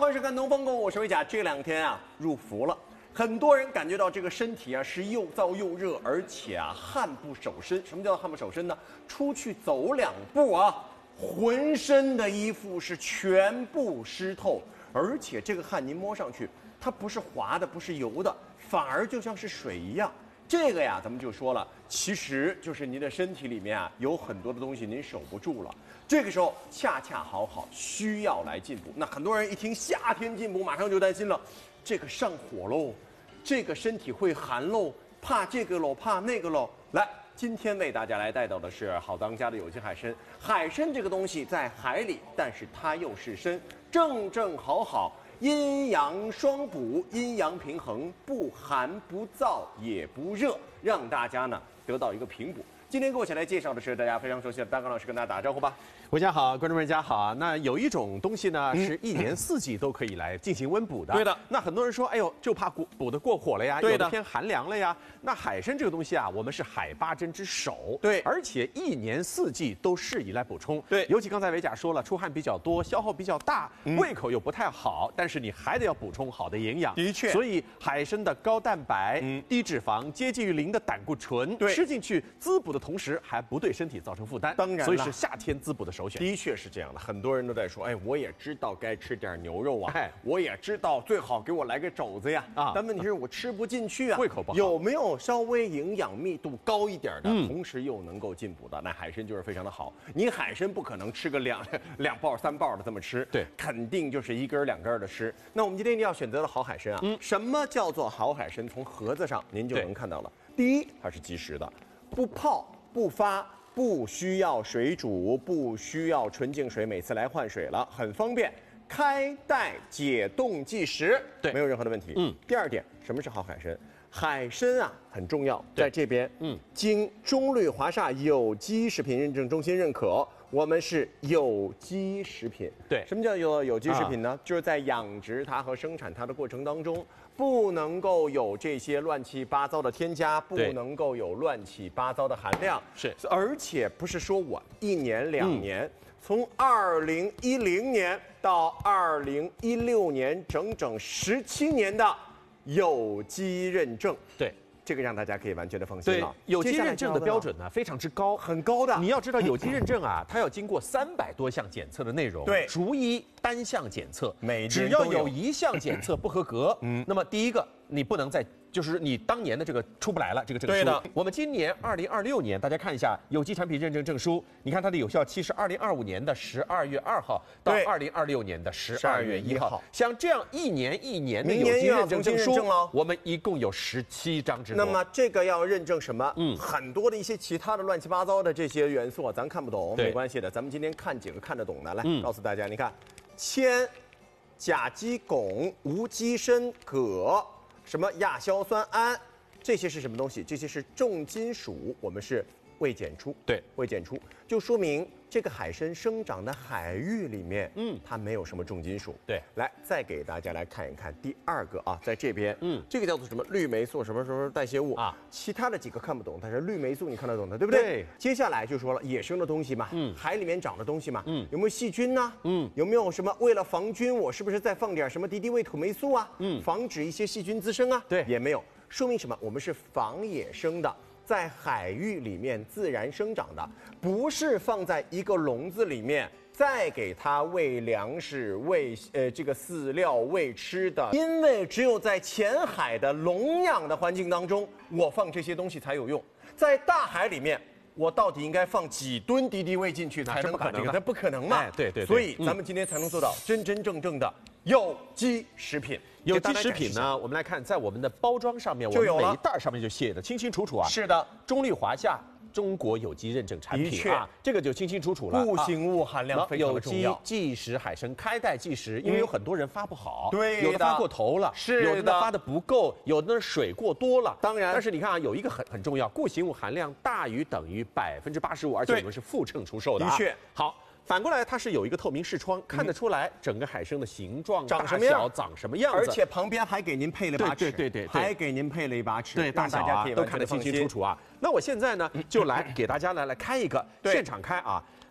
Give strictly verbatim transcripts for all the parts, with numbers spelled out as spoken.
欢迎收看《东方购物》，我是维甲。这两天啊，入伏了，很多人感觉到这个身体啊是又燥又热，而且啊汗不守身。什么叫汗不守身呢？出去走两步啊，浑身的衣服是全部湿透，而且这个汗您摸上去，它不是滑的，不是油的，反而就像是水一样。这个呀，咱们就说了，其实就是您的身体里面啊有很多的东西您守不住了。这个时候恰恰好好需要来进补。那很多人一听夏天进补，马上就担心了，这个上火喽，这个身体会寒喽，怕这个喽，怕那个喽。来，今天为大家来带到的是好当家的有机海参。海参这个东西在海里，但是它又是参，正正好好。阴阳双补，阴阳平衡，不寒不燥也不热，让大家呢得到一个平补。今天跟我一起来介绍的是大家非常熟悉的大刚老师，跟大家打个招呼吧。 大家好，观众们大家好啊。那有一种东西呢， 嗯、 是一年四季都可以来进行温补的。 对的。 那很多人说，哎呦，就怕补补得过火了呀， 对的， 有的偏寒凉了呀。那海参这个东西啊，我们是海八珍之首， 对， 而且一年四季都适宜来补充。 对， 尤其刚才维甲说了，出汗比较多，消耗比较大，嗯、胃口又不太好，但是你还得要补充好的营养。 的确。 所以海参的高蛋白、嗯、低脂肪、接近于零的胆固醇， 对， 吃进去滋补的同时还不对身体造成负担。 当然了， 所以是夏天滋补的首选。 的确是这样的，很多人都在说，哎，我也知道该吃点牛肉啊，哎，我也知道最好给我来个肘子呀，啊，但问题是我吃不进去啊， 胃口不好。 有没有稍微营养密度高一点的，嗯、同时又能够进补的？那海参就是非常的好。你海参不可能吃个两两包三包的这么吃， 对， 肯定就是一根两根的吃。那我们今天要选择的好海参啊，嗯，什么叫做好海参？从盒子上您就能看到了。第一，它是即食的，不泡不发。不需要水煮，不需要纯净水，每次来换水了，很方便，开袋解冻即食， 对， 没有任何的问题。嗯，第二点，什么是好海参？海参啊很重要，在这边，嗯，经中绿华夏有机食品认证中心认可，我们是有机食品。 对， 什么叫有有机食品呢？啊、就是在养殖它和生产它的过程当中，不能够有这些乱七八糟的添加，不能够有乱七八糟的含量。 是， 而且不是说我一年两年，嗯、从二零一零年到二零一六年，整整十七年的有机认证。 对。 这个让大家可以完全的放心了。 有机认证的标准呢非常之高， 很高的。 你要知道，有机认证啊，它要经过三百多项检测的内容， 对， 逐一单项检测， 每只要有一项检测不合格，嗯，那么第一个你不能再。就是你当年的这个出不来了，这个证书。 对的。 我们今年二零二六年，大家看一下有机产品认证证书，你看它的有效期是二零二五年的十二月二号到二零二六年的十二月一号。像这样一年一年的有机认证证书，我们一共有十七张之多。 那么这个要认证什么？嗯，很多的一些其他的乱七八糟的这些元素啊，咱看不懂，没关系的。咱们今天看几个看得懂的，来、嗯、告诉大家，你看，铅、甲基汞、无机砷、铬。什么亚硝酸铵，这些是什么东西？这些是重金属，我们是未检出。 对， 未检出，就说明这个海参生长的海域里面，嗯，它没有什么重金属。 对， 来再给大家来看一看第二个啊，在这边，嗯，这个叫做什么绿霉素什么什么代谢物啊，其他的几个看不懂，但是绿霉素你看得懂的，对不对？ 对。 接下来就说了，野生的东西嘛，嗯，海里面长的东西嘛，嗯，有没有细菌呢？嗯，有没有什么为了防菌，我是不是再放点什么敌敌畏土霉素啊？嗯，防止一些细菌滋生啊？ 对， 也没有，说明什么？我们是仿野生的。在海域里面自然生长的，不是放在一个笼子里面再给它喂粮食、喂呃这个饲料、喂吃的。因为只有在浅海的笼养的环境当中，我放这些东西才有用。在大海里面，我到底应该放几吨敌敌畏进去才能把这个？它不可能嘛？ 哎，对 对, 对。 所以咱们今天才能做到真真正正的有机食品。 有机食品呢，我们来看，在我们的包装上面，我们每一袋上面就写的清清楚楚啊。 是的， 中绿华夏中国有机认证产品啊，这个就清清楚楚了。 固形物含量非常的重要。 有机即食海参，开袋即食，因为有很多人发不好， 对， 有的发过头了， 是有的发的不够，有的水过多了。 当然， 但是你看啊，有一个很很重要，固形物含量大于等于百分之八十五，而且我们是负称出售的。 的确， 好。反过来，它是有一个透明视窗，看得出来整个海参的形状、 长什么样、 长什么样子， 而且旁边还给您配了把尺， 对对对对， 还给您配了一把尺， 对，大小啊都看得清清楚楚啊。那我现在呢，就来给大家来来开一个，现场开啊。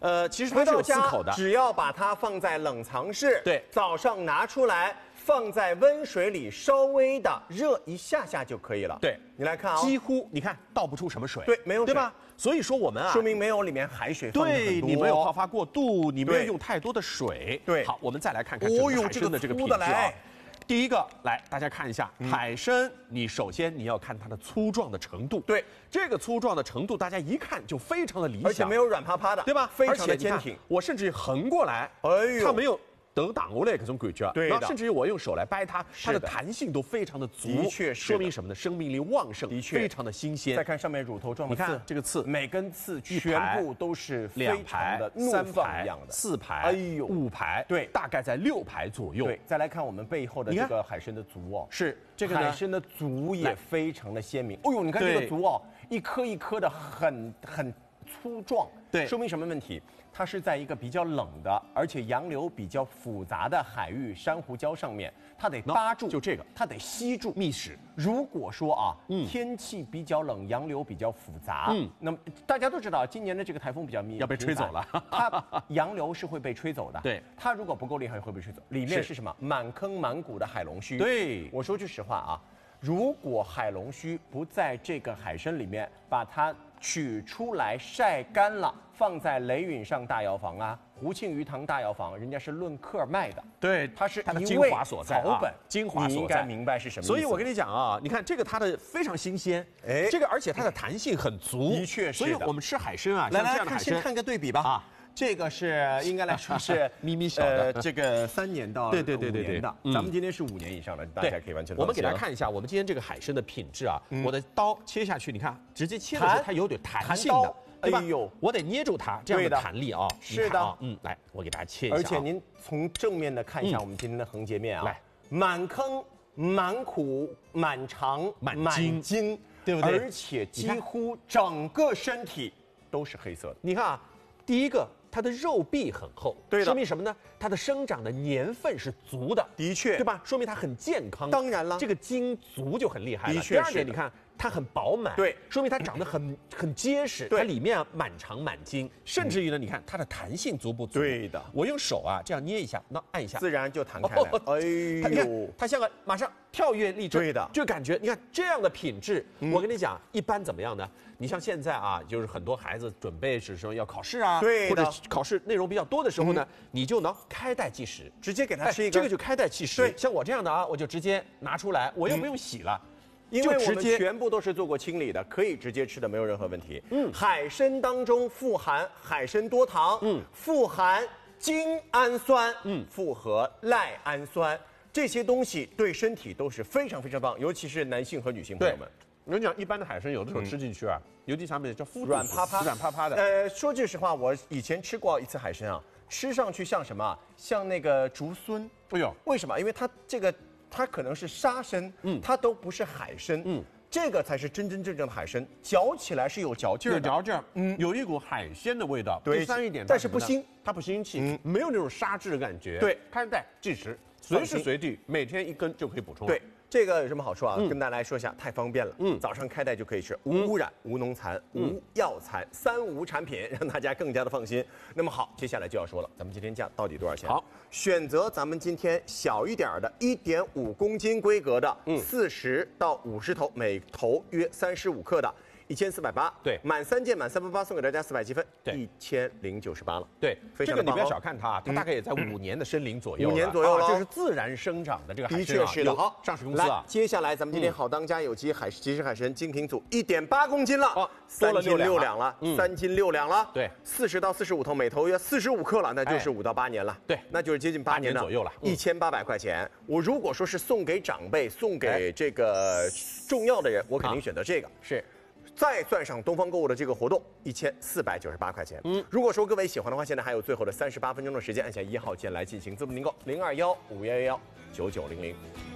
呃，其实它是有四口的， 只要把它放在冷藏室， 对， 早上拿出来。放在温水里稍微的热一下下就可以了。 对， 你来看啊， 几乎你看倒不出什么水。 对，没有水， 对吧？所以说我们啊， 说明没有里面海水放的很多。 对，你没有泡发过度，你没有用太多的水。 对， 好，我们再来看看整个海参的这个品质啊。第一个，来大家看一下、嗯、海参，你首先你要看它的粗壮的程度。 对， 这个粗壮的程度，大家一看就非常的理想， 而且没有软趴趴的， 对吧？ 非常的坚挺。 我甚至横过来，哎呦，它没有。得挡过来这种感觉， 对的， 甚至于我用手来掰它，它的弹性都非常的足， 的确是， 说明什么呢？生命力旺盛， 的确非常的新鲜。 再看上面乳头状的刺， 你看这个刺， 每根刺全部都是两排的怒放一样的， 四排， 哎呦， 五排， 对， 大概在六排左右。 对，再来看我们背后的这个海参的足哦， 是这个海参的足也非常的鲜明。哦呦，你看这个足哦，一颗一颗的很很粗壮， 对， 说明什么问题？它是在一个比较冷的，而且洋流比较复杂的海域珊瑚礁上面，它得扒住， 就这个， 它得吸住觅食。 如果说啊， 嗯， 天气比较冷，洋流比较复杂， 嗯， 那么大家都知道，今年的这个台风比较密， 要被吹走了， 它洋流是会被吹走的。 对， 它如果不够厉害，会被吹走。里面是什么？满坑满谷的海龙须。 对， 我说句实话啊，如果海龙须不在这个海参里面，把它取出来晒干了，放在雷允上大药房啊、胡庆余堂大药房，人家是论克卖的。 对， 它是它的精华所在， 草本精华所在， 你应该明白是什么意思。 所以我跟你讲啊，你看这个它的非常新鲜，哎，这个而且它的弹性很足， 的确是。 所以我们吃海参啊， 来来看，先看个对比吧。啊，这个是应该来说是咪咪小的， 这个三年到对对对对对的，咱们今天是五年以上的，大家可以完全。 我们给大家看一下，我们今天这个海参的品质啊，我的刀切下去，你看直接切的时候它有点弹性的。对吧？我得捏住它，这样的弹力啊， 是的， 嗯，来，我给大家切一下。 而且您从正面的看一下我们今天的横截面啊，来，满坑、满苦、满长、 满筋， 对不对？ 而且几乎整个身体都是黑色的。 你看啊，第一个，它的肉壁很厚， 对的， 说明什么呢？它的生长的年份是足的， 的确， 对吧？说明它很健康。 当然了， 这个筋足就很厉害了。 的确， 第二点，你看。它很饱满， 对， 说明它长得很很结实，它里面啊满长满筋，甚至于呢，你看它的弹性足不足？ 对的， 我用手啊这样捏一下，那按一下， 自然就弹开了。哎呦，它像个马上跳跃力， 对的， 就感觉你看这样的品质，我跟你讲，一般怎么样呢？你像现在啊，就是很多孩子准备是说要考试啊， 对， 或者考试内容比较多的时候呢，你就能开袋即食， 直接给它吃一个， 这个就开袋即食。对，像我这样的啊，我就直接拿出来，我又不用洗了。 因为我们全部都是做过清理的，可以直接吃的，没有任何问题。嗯，海参当中富含海参多糖，嗯，富含精氨酸，嗯，复合赖氨酸，这些东西对身体都是非常非常棒，尤其是男性和女性朋友们。 我跟你讲，一般的海参有的时候吃进去啊，尤其上面叫肤软趴趴、 软趴趴的。 呃，说句实话，我以前吃过一次海参啊，吃上去像什么？像那个竹荪。 哎呦， 为什么？因为它这个。它可能是沙参，嗯，它都不是海参，嗯，这个才是真真正正的海参，嚼起来是有嚼劲儿的， 有嚼劲儿，嗯，有一股海鲜的味道。 对， 第三一点， 但是不腥， 它不腥气，嗯，没有那种沙质的感觉。 对， 开袋即食，随时随地，每天一根就可以补充。 对。这个有什么好处啊？嗯、跟大家来说一下，太方便了。嗯，早上开袋就可以吃，无污染、无农残、嗯、无药残，三无产品，让大家更加的放心。那么好，接下来就要说了，咱们今天价到底多少钱？ 好， 选择咱们今天小一点的，一点五公斤规格的，嗯，四十到五十头，每头约三十五克的。一千四百八，对，满三件满三八八送给大家四百积分，对，一千零九十八了， 对，这个你不要小看它，它大概也在五年的身龄左右， 五年左右了， 这是自然生长的这个海参， 的确是的。好， 上市公司啊， 接下来咱们今天好当家有机海即食海参精品组一点八公斤了，哦， 多了六两了，三斤六两了， 对， 四十到四十五头，每头约四十五克了，那就是五到八年了， 对， 那就是接近八年左右了， 一千八百块钱。我如果说是送给长辈、送给这个重要的人，我肯定选择这个， 是。 再算上东方购物的这个活动，一千四百九十八块钱。嗯，如果说各位喜欢的话，现在还有最后的三十八分钟的时间，按下一号键来进行字幕订购，零二幺五幺幺幺九九零零。